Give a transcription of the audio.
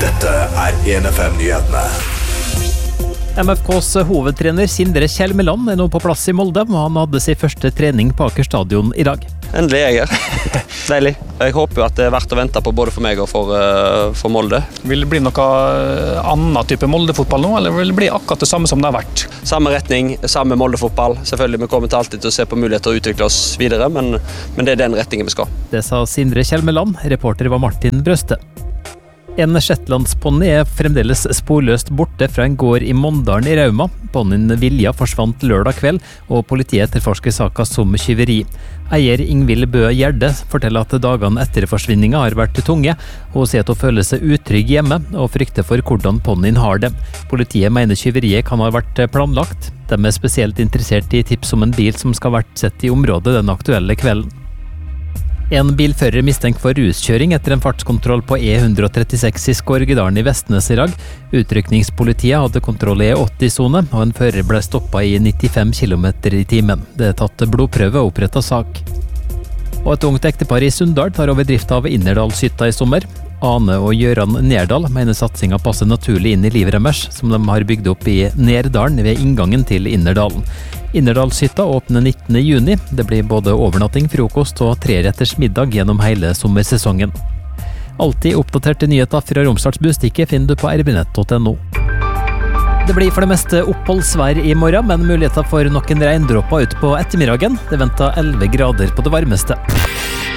Dette 1FM-nyhetene. MFKs hovedtrener Sindre Kjelmeland nå på plass i Molde, og han hadde sin første trening på Aker stadion i dag. Endelig er jeg her. Deilig. Jeg håper at det er verdt å vente på både for meg og for Molde. Vil det bli noe annen type Molde-fotball nå, eller vil det bli akkurat det samme som det har vært? Samme retning, samme Molde-fotball. Selvfølgelig, vi kommer til alltid til å se på muligheter å utvikle oss videre, men det er den retningen vi skal. Det sa Sindre Kjelmeland, reporter var Martin Brøste. En shetlandsponni er fremdeles sporløst borte fra en gård i Mondalen i Rauma. Ponnien Vilja forsvant lørdag kveld, og politiet etterforsker saka som tyveri. Eier Ingvild Bø Gjerde forteller at dagene etter forsvinninga har vært tunge, og sier at hun føler seg utrygg hjemme og frykter for hvordan ponnien har det. Politiet mener tyveriet kan ha vært planlagt. De er spesielt interessert i tips om en bil som skal ha vært sett i området den aktuelle kvelden. En bilfører mistenkt for ruskjøring etter en fartskontroll på E136 i Skorgedalen i Vestnes i dag. Utrykningspolitiet hadde kontroll i E80-sone, og en fører ble stoppet i 95 km i timen. Det er tatt blodprøve og opprettet sak. Og et ungt ektepar i Sunndal tar over drift av Innerdalshytta i sommer. Ane og Gjøran Nerdal mener satsinga passer naturlig inn i livet deres, som de har bygd opp i Nerdalen ved inngangen til Innerdalen. Innerdalshytta åpner 19. juni. Det blir både overnatting, frokost og 3-retters middag gjennom hele sommersesongen. Alltid oppdaterte nyheter fra Romsdals Bustikke finner du på rbnett.no. Det blir for det meste oppholdsvær i morgen, men muligheter for noen regndråper ut på ettermiddagen. Det venter 11 grader på det varmeste.